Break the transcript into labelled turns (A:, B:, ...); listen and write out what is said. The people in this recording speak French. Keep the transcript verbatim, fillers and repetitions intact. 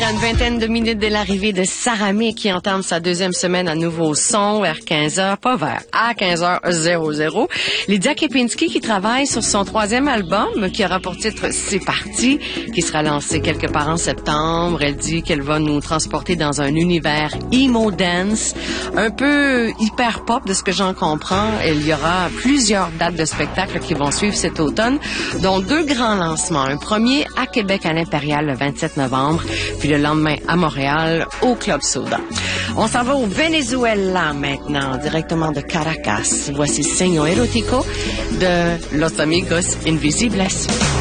A: à une vingtaine de minutes de l'arrivée de Saramé qui entame sa deuxième semaine à nouveau son vers quinze heures, pas vers, à quinze heures zéro zéro. Lydia Kepinski qui travaille sur son troisième album qui aura pour titre C'est parti, qui sera lancé quelque part en septembre. Elle dit qu'elle va nous transporter dans un univers emo dance, un peu hyper pop de ce que j'en comprends. Il y aura plusieurs dates de spectacles qui vont suivre cet automne, dont deux grands lancements. Un premier à Québec à l'Impérial le vingt-sept novembre, puis le lendemain à Montréal au Club Soda. On s'en va au Venezuela maintenant, directement de Caracas. Voici Signo Erotico de Los Amigos Invisibles.